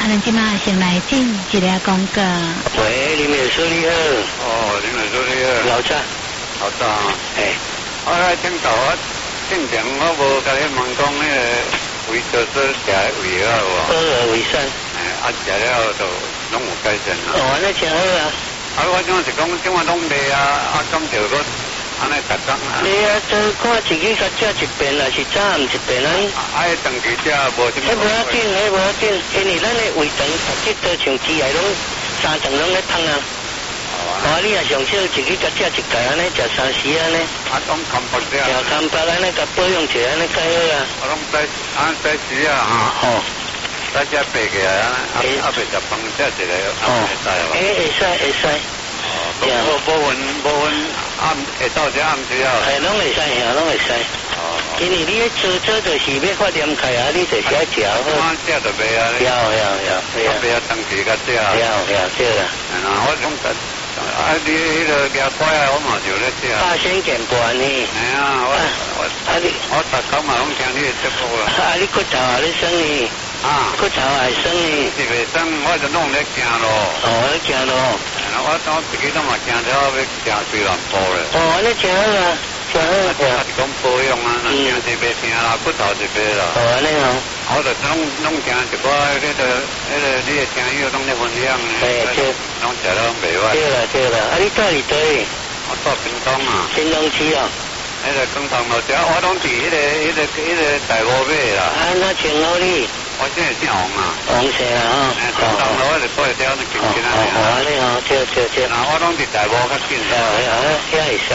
咱即马先来进一个广告。 喂，林美书你好。 哦，林美书你好。 老早。 老早啊。我来听到我进前我无甲你问讲迄个胃做做食的胃药无？ 保和胃酸。 食了就拢有改善啦。 哦，那真好啊。 我讲是讲怎啊拢袂啊，敢着个安尼逐工啊。 你做看自己甲食一遍啦，是早暗一遍啊。 长期食无什么。 迄无要紧，因为咱的胃肠即都像鸡仔拢三层拢咧芳啊。你也上少自己甲食一盖安尼食3时安尼。 拢康复者。 食康复安尼甲保养一下安尼较好啊。 我拢早时啊早食爬起来袂食饭食一个会使哦。 会使。 无分暗下昼只暗时啊。 拢会使拢会使。因为你做就是要发炎开啊，你就是要食好。 食就袂啊。要长期甲食。 对啦。 我讲你迄个牙乖啊，我嘛就咧食。 霸先健盘呢。 我逐工嘛拢听你的节目啦。 你骨头咧酸呢？骨头还酸呢？ 是袂酸，我就拢咧行路。 咧行路。 我自己都嘛行了，要行水南坡咧。 安尼真好啊。真好啊！ 是讲保养啊，行是袂疼啦，骨头是袂啦。 安尼哦。 我就拢行一寡，你的听友拢咧分享咧，拢食了袂坏。 对啦，你住伫倒位？ 我住屏东啊。 屏东区哦。 迄个广东路只，我拢伫迄个大埔尾啦。 那请好你。 我现在姓王啊。 王姓啊， 广东路我就住一条那近近啊。 你好，对。 我拢伫大埔较近。 遐会使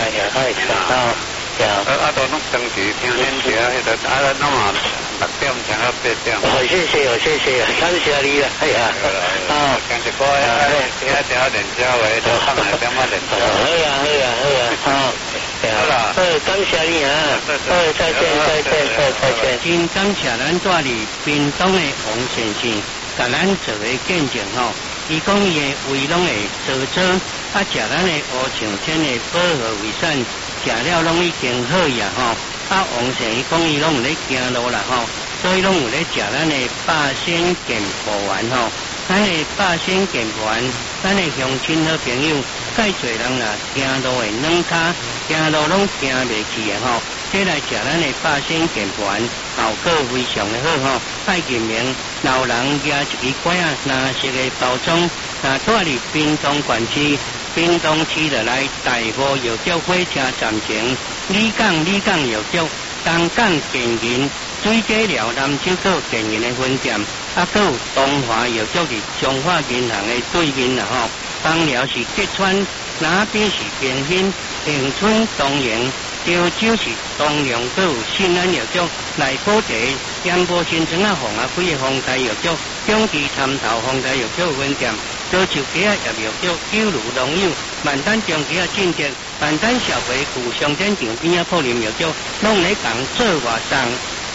都拢长期听恁听迄个，拢嘛6点听到8点。 谢谢，感谢你啦，系啊。 听一歌遐练车话，就放来点仔练车。好啦， 感谢你啊，再见。 真感谢咱住伫屏东的王先生，甲咱做个见证吼。伊讲伊的胃拢会做，食咱的乌象天的保和胃酸，食了拢已经好呀吼。王先生讲伊拢有咧行路啦吼，所以拢有咧食咱的霸仙健补丸吼。咱的霸仙健补丸，咱的乡亲好朋友，介侪人啦行路会软骹，行路拢行袂去的吼。这来食咱的霸仙健补丸，效果非常的好吼。爱见面老人拿一支拐啊，蓝色的包装，住伫屏东县区，屏东市就来大埔药局火车站前，李港药局，东港健银水解疗南州岛健银的分店，还有东华药局伫中华银行的对面啦吼。帮寮是吉川，那边是平兴，平村东营。潮州是东阳岛新安药局、内埔地、盐埔新庄啊、红啊几个丰台药局、中期参头丰台药局分店，高树街啊叶药局、九如农友、万丹中街啊进店、万丹小北古商店场边啊普林药局，拢咧共做活动。